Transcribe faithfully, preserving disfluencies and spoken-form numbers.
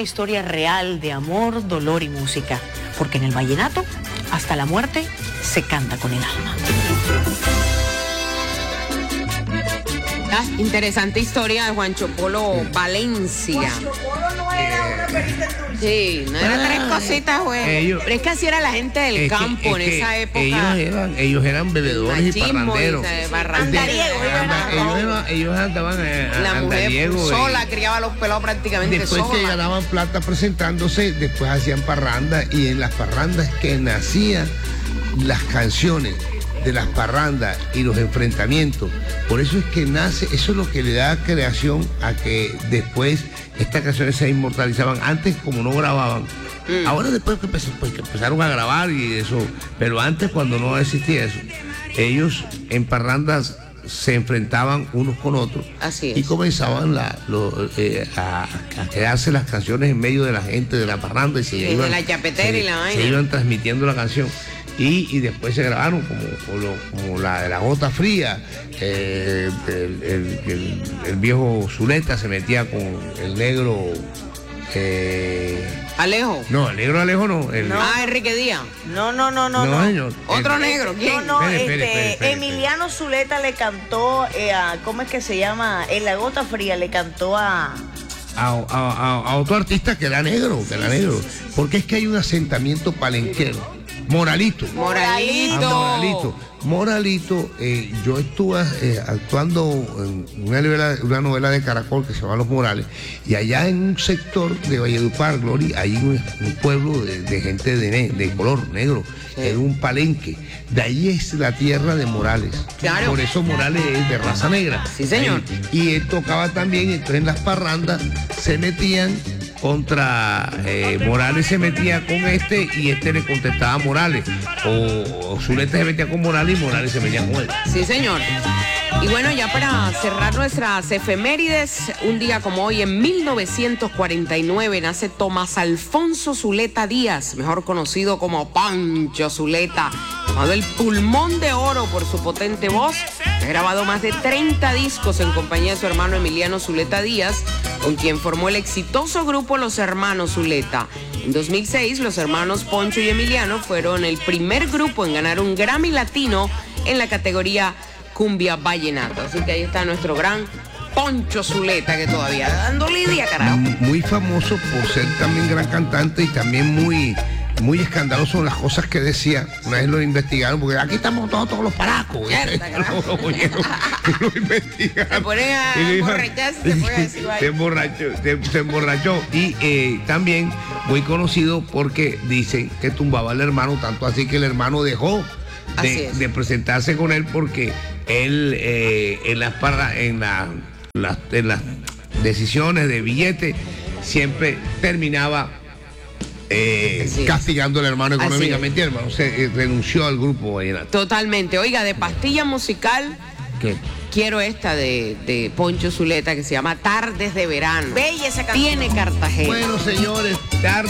historia real de amor, dolor y música, porque en el vallenato, hasta la muerte, se canta con el alma. Ah, interesante historia de Juancho Polo Valencia. Juancho Polo no era una perita en dulce. Sí, no eran tres cositas, güey. Ellos- Pero es que así era la gente del Es que- campo es en que esa época. Ellos eran, ellos eran bebedores y Machismo, parranderos. dice, De- barrandariego, anda- ellos ellos, eran- eran- ellos andaban a, La mujer andariego. sola y- criaba a los pelados prácticamente Después que sola. ganaban plata presentándose, después hacían parrandas y en las parrandas que nacían las canciones de las parrandas y los enfrentamientos. Por eso es que nace, eso es lo que le da creación a que después estas canciones se inmortalizaban. Antes, como no grababan, Mm. ahora después que, empezó- pues, que empezaron a grabar y eso, pero antes cuando no existía eso, ellos en parrandas se enfrentaban unos con otros. Así es. Y comenzaban la, lo, eh, a, a crearse las canciones en medio de la gente de la parranda y se Sí, de iban, la chapetera se- y la se vaina. iban transmitiendo la canción. Y, y después se grabaron como, como, lo- como la de la gota fría. eh, el, el- el- el viejo Zuleta se metía con el negro. eh, Alejo. no, el negro Alejo no. El, Ah, Enrique Díaz. No, no, no, no. no, no. señor. Otro El- negro. ¿Quién? No, no, Espere, este, espere, espere, espere, espere. Emiliano Zuleta le cantó eh, a, ¿cómo es que se llama? En La Gota Fría le cantó a... A, a- a- a otro artista que era negro, que era negro. Porque es que hay un asentamiento palenquero. Moralito. Moralito. Ah, Moralito. Moralito, eh, yo estuve eh, actuando en una novela, una novela de Caracol que se llama Los Morales, y allá en un sector de Valledupar, Gloria, hay un, un pueblo de, de gente de, ne- de color negro, Sí. era un palenque. De ahí es la tierra de Morales. Claro. Por eso Morales es de raza negra. Sí, señor. Ahí. Y él tocaba también, entonces en las parrandas se metían contra eh, Morales, se metía con este y este le contestaba a Morales, o, o Zuleta se metía con Morales y Morales se metía con él. Sí, señor. Y bueno, ya para cerrar nuestras efemérides, un día como hoy, en mil novecientos cuarenta y nueve, nace Tomás Alfonso Zuleta Díaz, mejor conocido como Pancho Zuleta, llamado el Pulmón de Oro por su potente voz. Ha grabado más de treinta discos en compañía de su hermano Emiliano Zuleta Díaz, con quien formó el exitoso grupo Los Hermanos Zuleta. En dos mil seis, los hermanos Poncho y Emiliano fueron el primer grupo en ganar un Grammy Latino en la categoría Cumbia Vallenato. Así que ahí está nuestro gran Poncho Zuleta, que todavía dando lidia, carajo. M- Muy famoso por ser también gran cantante y también muy, muy escandaloso en las cosas que decía. Una vez lo investigaron, porque aquí estamos todos, todos los paracos. Mierda, carajo. Lo oyeron, lo investigaron. Se ponen a Y le dijo- emborracharse, se puede decir, vaya. se emborrachó, se, se emborrachó. Y eh, también muy conocido porque dicen que tumbaba al hermano, tanto así que el hermano dejó Así de, es. de presentarse con él porque él eh, en las parra, en la, las- en las decisiones de billete siempre terminaba eh, Así es. castigando al hermano Así económicamente y el hermano se eh, renunció al grupo vallenato. Totalmente. Oiga, de pastilla musical, ¿Qué? quiero esta de, de Poncho Zuleta que se llama Tardes de Verano. Bella esa canción. Tiene Cartagena. Bueno, señores, tarde